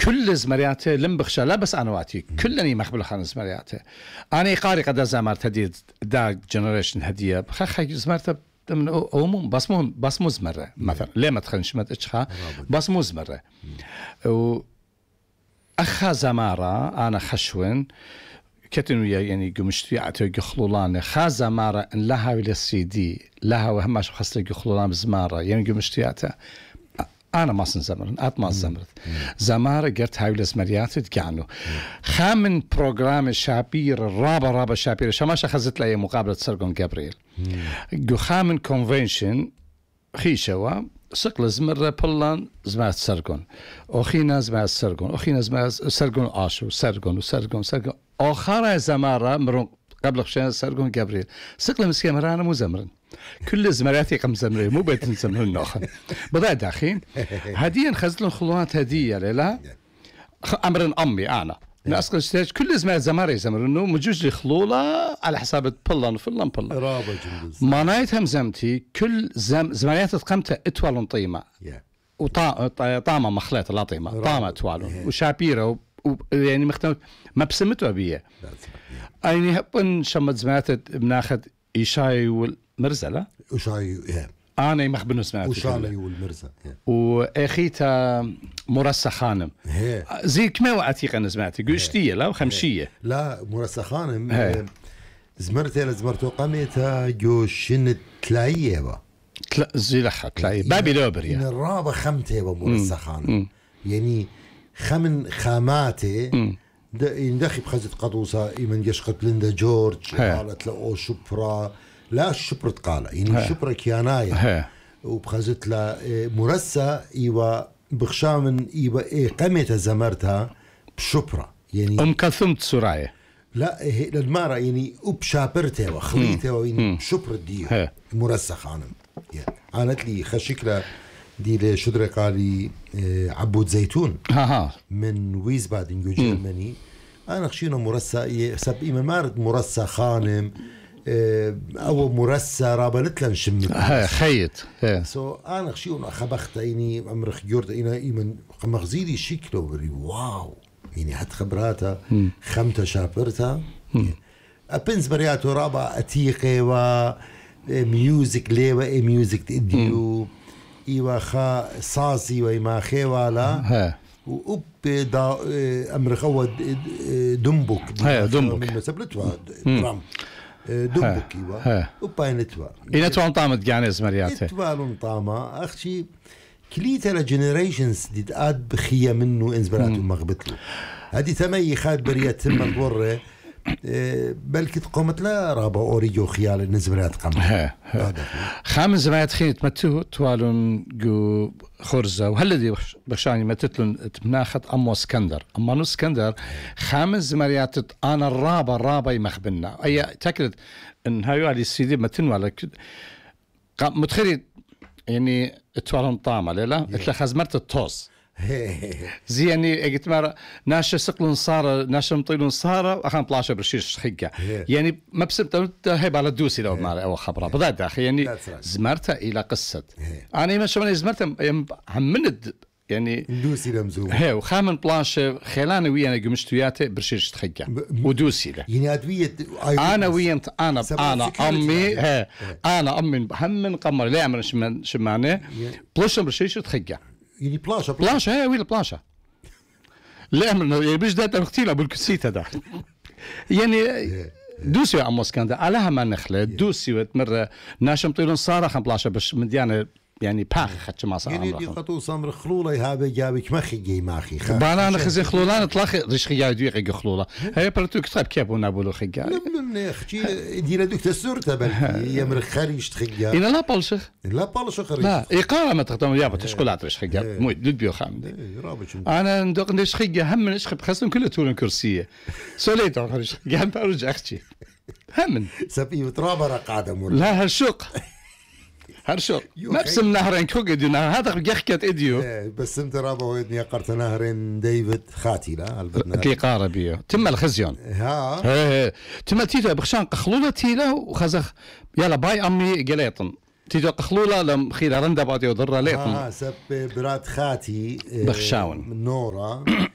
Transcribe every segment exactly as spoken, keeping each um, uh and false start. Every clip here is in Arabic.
كل زمرياته لم بخشى لا بس أنا واتي كلني مخبل خان زمرياته أنا قاري قد زمرت هدية دا جنريشن هدية خخ زمرته من أومم بس مو بس مزمرة مثلا ليه ما تخنش ما تشخا بس مزمرة و أخا زمارة أنا خشون كتنو يعني قمشتي عتو يخلولان خا زمارة إن لها ولا سي دي لها وهم شو خاصة يخلولان بزمارة يعني قمشتي عتو أنا ما سنزمرن أت ما زمرت زمارة قرت هاي الزمريات تقعنو خامن برنامج شابير الرابع رابع شابير شماشة خزت لي مقابلة سرقون جابريل جو خامن كونفنشن خيشوا سقل زمرة بلان زمات سرقون أخينا زمات سرقون أخينا زمات سرقون آشو سرقون وسرقون سرقون آخر زمارة مرون قبل خشان سرقون جابريل سقل مسكين مرانا مو زمرن كل زمراتي قم زمري مو بيت نسمعون ناخن بدأ داخين هدية خزلون خلوات هدية لا أمر أمي أنا نأسقل اشتاج كل زمرات زمري زمرنو مجوز لي خلولة على حساب بلان فلان بلان رابع ما نايت هم زمتي كل زم زمريات تقمت اتوالون طيمة وطا طعمة مخلات لا طيمة طعمة اتوالون وشابيرة يعني مختلف ما بسمتوا بيه أيني هبن شمت زمرات بناخذ إيشاي والمرزلة إيشاي أنا مخبن سمعت وشالي والمرزة وأخيتها مرسى خانم زي كما وعتيق أنا سمعت قشتية لا وخمشية لا مرسى خانم زمرتها لزمرتو قميتها جو شن تلاقيه با تلا زي لخ تلاقيه بابي لوبر يعني الرابع خمته بمرسى خانم يعني خمن خاماته يندخي بخزت قطوسة إيمن يشقط ليندا جورج قالت له أو شبرا لا الشبرة قال يعني الشبرة كيانايا وبخزت له مرسى إيوا بخشامن إيوا إيه قمت زمرتها بشبرة يعني أم كلثوم سرايا لا للمارة يعني وبشابرتها وخليتها وين شبرة دي مرسى خانم يعني قالت لي خشكلة دي لشدرة قالي عبود زيتون ها ها من ويزبادن جو جرماني أنا خشينا مرسى سب إيمان مارد مرسى خانم أو مرسى رابلت لن شمت ها خيط سو أنا خشينا خبخت إني أمرخ جورد إنا إيمان مغزيلي شكله بري واو يعني حد خبراتها خمتة شابرتها أبنز برياتو رابع أتيقي و ميوزك ليوة ميوزك تديو إيوا خا صازي وما خيوالا وأب دا أمر خود دمبك هي دمبك من سبلتوا درام دمبك إيوا وباينتوا إنتوا طامت جانز مرياته إتوالون طامة أخشي كليتا لجنريشنز دي تقاد بخية منه إنزبراتو مغبتلو هذه ثمي خاد بريات ثم الورة بلكي قمت لا رابا أوريجو خيال النزبرات قمت خامس زمايات خينت متو توالون جو خرزة وهالذي بشاني متتلون تمناخت أمو اسكندر أما نو اسكندر خامس زمايات أنا الرابا الرابا يمخبنا أي تأكد إن هايو على السيدي متنو على متخيل يعني توالون طامة لا إتلا خزمرت التوز زي يعني قلت مرة ناشة سقلن صار ناشة مطيلون صار وأخان بلاشة برشيش خيجة يعني ما بسمت هيب على الدوسي لو ما أو خبرة بضاد أخي يعني زمرتها إلى قصة أنا ما شو أنا زمرتها همند يعني دوسي لمزوم هي وخامن بلاشة خلاني ويانا قمشتوياته برشيش خيجة ودوسي له يعني أدوية أنا وينت أنا أنا أمي هي أنا أمي هم من قمر لا أمر شمان شمانة بلاشة برشيش خيجة يعني بلاشة بلاشة هي ويلا بلاشة لا من يعني بيش ده تختيل أبو الكسيت هذا يعني دوسي يا أموس كان ده علىها ما نخلة دوسي وتمر ناشم طيلون صار خم بلاشة بش مديانة يعني باخ خدش ما صار يعني دي قطو صامر خلولة هذا جابك مخي جاي ماخي بانا خزين خلولان طلاق ريش خيال دويق خلولة هي برتو كتاب كيف ونابولو خيال لمن يا أختي دي لدوك تسورتها بل يمر خريج تخيال إن لا بالشخ لا بالشخ خريج لا إقامة ما تختم يابا تشكلات ريش خيال موي دود بيو خام أنا ندق ندش خيال هم من إشخ بخسن كله تورن كرسية سوليتو خريج جام بارج أختي هم سبي وترابر قاعدة مر لا هالشوق هرشو نفسم نهرين كوجدنا هذا بيحكي إديو بس أنت رابع ودني قرت نهرين ديفيد خاتي لا كي قاربيه تم الخزيون ها ايه تم تيتو بخشان قخلوله تيلا وخزخ يلا باي أمي قليطن تيتو قخلوله لم خير رندا بعد يضر ليطن ها سب برات خاتي بخشاون نورا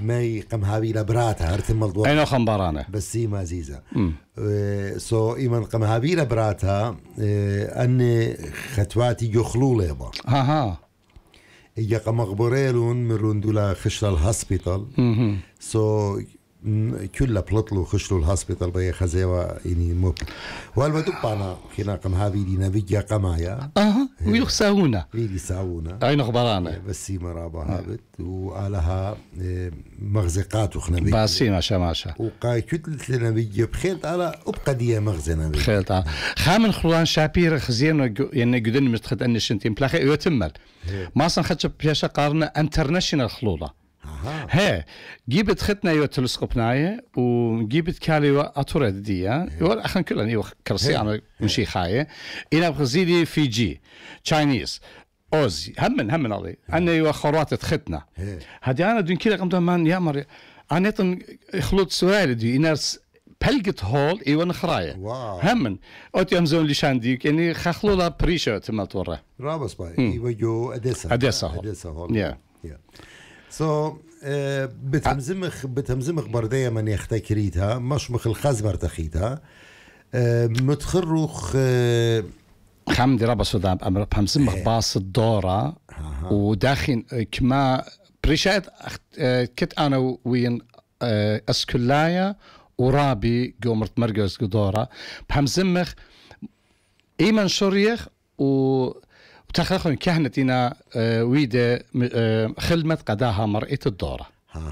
ماي قم هابي لبراتها هرتم الضوء أين خمبرانة بس هي مازيزة سو إيمان قم هابي لبراتها أن ختواتي يخلو ليبا ها ها إيا قم أخبريلون من روندولا خشل الهاسبيتال سو كلها بلطلو خشلوا الهاسبيتال بي خزيوة يعني موب والبدوبانا خنا قم هابي دينا فيجا قمايا اها ويخساونا ويلي ساونا أين أخبرانة بس هي مرابا هابت وقالها مغزقات وخنا بيجي باسي ماشا ماشا وقاي كتلت لنا بيجي بخيلت على أبقى دي مغزنا بيجي خيل تعال خامن خلوان شابير خزين يعني جدن مستخد أن شنتين بلاخي يتمل ما صن خدش بيشا قارنا انترناشونال خلولا ها جيبت ختنا يو تلسكوب ناية وجيبت كالي أطورة ديا يقول أخن كلن يو كرسي عم مشي خاية إنا بخزيدي فيجي تشاينيز أوزي همن همن علي أنا يو خروات ختنا هدي أنا دون كلا قمت من يا مر أنا تن خلوط سؤال دي إناس بلقت هول إيوان خراية همن أوت يمزون لشان ديك يعني خخلولا بريشة تملت ورا رابس باي يوجو أديسا أديسا هول أديسا هول يا سو بتمزمخ بتمزمخ بردية من يختكريتها مش مخ الخزبر تخيتها متخرخ خمدي رابا سودان أمر بمزمخ باص الدورة وداخل كما بريشات كت أنا وين أسكلايا ورابي قومرت مرقز قدورة بمزمخ إيمان شريخ و وتخلقون كهنتنا ويدا خدمة قداها مرأة الدورة.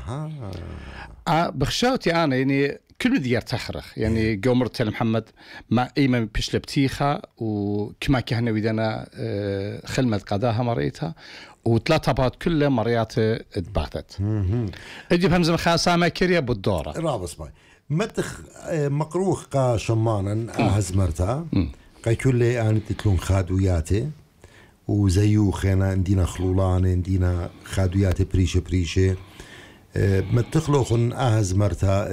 بخشوتي أنا يعني كل ديار تخرخ يعني قومرت محمد مع إيمان بيشلبتيخة وكما كهنة ويدنا خدمة قداها مرأتها وثلاثة بات كلها مريات اتبعتت. اجي بهمزة خاصة ما كريا بالدورة. رابس باي. متخ مقروخ قا شمانا أهزمرتها قا كل أنا تتلون خادوياتي وزيو خينا عندنا خلولان عندنا خادويات بريشة بريشة ما تخلقن أهزمرتها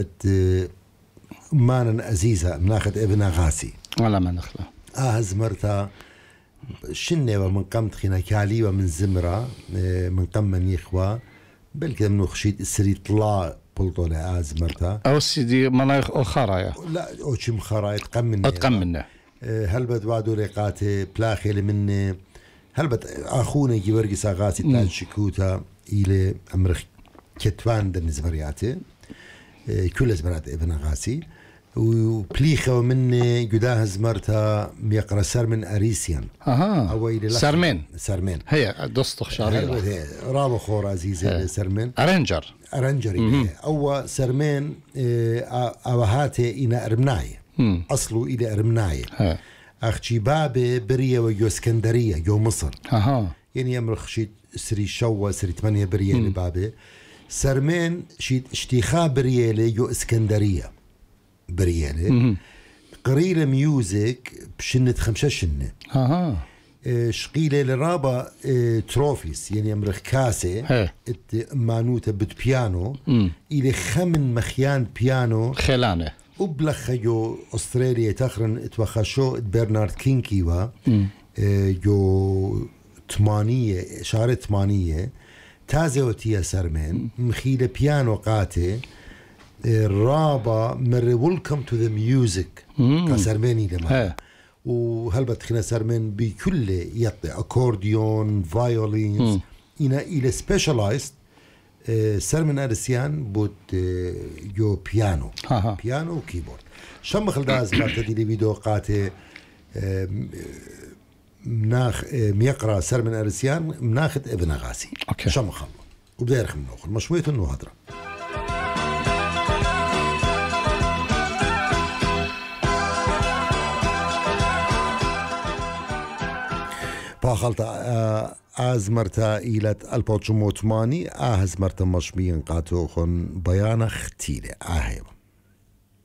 مانا أزيزة مناخد ابن غاسي ولا ما نخلق أهزمرتها شنة ومن قمت خينا كالي ومن زمرة من قم من يخوى بل كده منو خشيت سري طلع بلطو لأهزمرتها أو سيدي مناخ أو خرايا لا أو شي مخرايا تقم مني أتقم منه هل بدوادو رقاتي بلاخي مني هل بت أخونا يورجي ساقاسي تاج شكوتا إلى أمريكا كتوان بالنسبرياتي كل زمرات ابن غاسي وبليخة من جداه زمرتها ميقرا سرمن أريسيان أها أو إلى سرمن سرمن هي دستخ شاريرة رابو خور عزيزة سرمن أرنجر أرنجري أو سرمن أوهاتي إنا أرمناي أصله إلى أرمناي أختي بابي برية ويو اسكندرية يو مصر أها يعني أمر شيت سري شوا سري ثمانية برية لبابي سرمين شيت اشتيخا برية يو اسكندرية برية قريلة ميوزك بشنة خمسة شنة أها شقيلة لرابا تروفيس يعني أمر كاسة مانوتا بتبيانو إلى خمن مخيان بيانو خلانة وبلخيو أستراليا تخرن اتوخشو برنارد كينكيوا جو ثمانية شهر ثمانية تازي وتيا سرمين مخيلة بيانو قاتي رابا مرة ويلكم تو ذا ميوزك كسرميني لما وهل بتخنا سرمين بكل يطي أكورديون فايولينز إنا إلى سبيشالايزد سرمن أرسيان بود جو بيانو بيانو وكيبورد شمخ الداز ما تدي لي فيديو قاتي مناخ ميقرا سرمن أرسيان مناخد ابن غاسي شمخ الله وبداير خمنا أخر مشوية إنه هدرة باخلتا أزمرتا إيلت البوتشموتماني أهزمرتا مشميين قاتوخن بيانا ختيلة أهيم